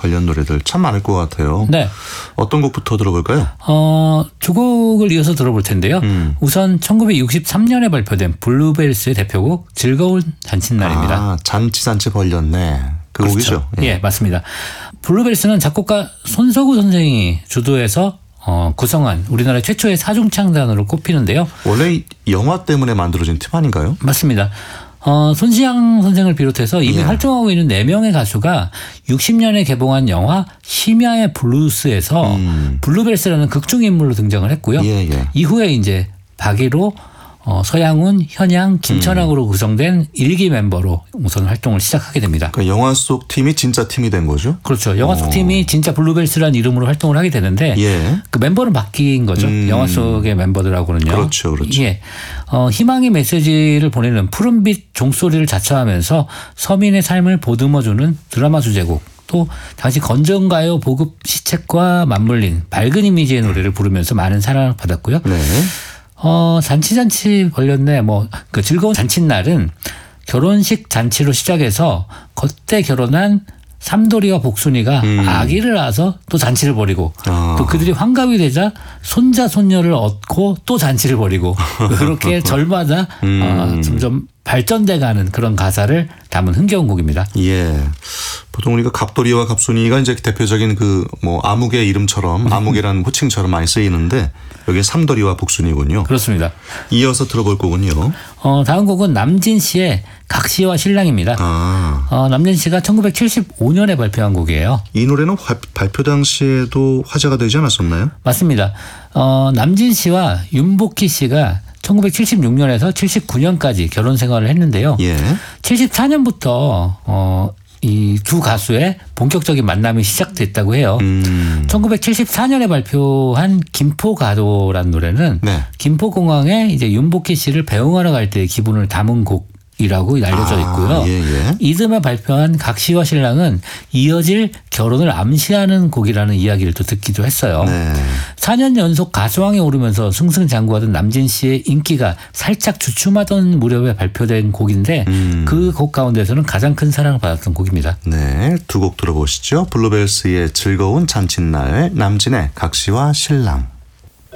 관련 노래들 참 많을 것 같아요. 네. 어떤 곡부터 들어볼까요? 두 곡을 이어서 들어볼 텐데요. 우선 1963년에 발표된 블루벨스의 대표곡 즐거운 잔칫날입니다. 아, 잔치 벌렸네. 그 그렇죠. 곡이죠. 예, 맞습니다. 블루벨스는 작곡가 손석구 선생이 주도해서 구성한 우리나라 최초의 사중창단으로 꼽히는데요. 원래 영화 때문에 만들어진 팀 아닌가요? 맞습니다. 손시향 선생을 비롯해서 이미 예. 활동하고 있는 4명의 가수가 60년에 개봉한 영화 심야의 블루스에서 블루벨스라는 극중 인물로 등장을 했고요. 예. 이후에 이제 박일호, 서양훈, 현양, 김천학으로 구성된 1기 멤버로 우선 활동을 시작하게 됩니다. 그러니까 영화 속 팀이 진짜 팀이 된 거죠? 그렇죠. 영화 속 팀이 진짜 블루벨스라는 이름으로 활동을 하게 되는데 예. 그 멤버는 바뀐 거죠. 영화 속의 멤버들하고는요. 그렇죠. 예. 희망의 메시지를 보내는 푸른빛 종소리를 자처하면서 서민의 삶을 보듬어주는 드라마 주제곡, 또 당시 건전가요 보급 시책과 맞물린 밝은 이미지의 노래를 부르면서 많은 사랑을 받았고요. 네. 잔치 벌렸네. 그 즐거운 잔칫날은 결혼식 잔치로 시작해서 겉에 결혼한 삼돌이와 복순이가 아기를 낳아서 또 잔치를 벌이고 또 그들이 환갑이 되자 손자 손녀를 얻고 또 잔치를 벌이고 그렇게 절마다 점점 발전돼가는 그런 가사를 담은 흥겨운 곡입니다. 예. 보통 우리가 갑돌이와 갑순이가 이제 대표적인 아무개 이름처럼 아무개라는 호칭처럼 많이 쓰이는데 여기 삼돌이와 복순이군요. 그렇습니다. 이어서 들어볼 곡은요. 다음 곡은 남진 씨의 각시와 신랑입니다. 남진 씨가 1975년에 발표한 곡이에요. 이 노래는 발표 당시에도 화제가 되지 않았었나요? 맞습니다. 남진 씨와 윤복희 씨가 1976년에서 79년까지 결혼 생활을 했는데요. 예. 74년부터 이 두 가수의 본격적인 만남이 시작됐다고 해요. 1974년에 발표한 김포가도라는 노래는 네. 김포공항에 이제 윤복희 씨를 배웅하러 갈 때의 기분을 담은 곡이라고 알려져 있고요. 예. 이듬해 발표한 각시와 신랑은 이어질 결혼을 암시하는 곡이라는 이야기를 또 듣기도 했어요. 네. 4년 연속 가수왕에 오르면서 승승장구하던 남진 씨의 인기가 살짝 주춤하던 무렵에 발표된 곡인데 그 곡 가운데서는 가장 큰 사랑을 받았던 곡입니다. 네, 두 곡 들어보시죠. 블루벨스의 즐거운 잔칫날, 남진의 각시와 신랑.